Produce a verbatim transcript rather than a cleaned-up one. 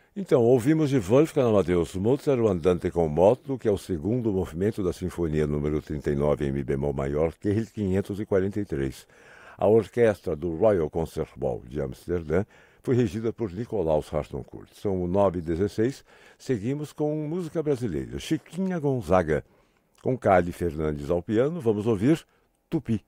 Então, ouvimos de Wolfgang Amadeus Mozart o Andante com moto, que é o segundo movimento da Sinfonia número trinta e nove em Mi bemol maior, Q quinhentos e quarenta e três. A orquestra do Royal Concert Hall de Amsterdã foi regida por Nicolaus Harnoncourt. São nove e dezesseis. Seguimos com música brasileira. Chiquinha Gonzaga. Com Cali Fernandes ao piano, vamos ouvir Tupi.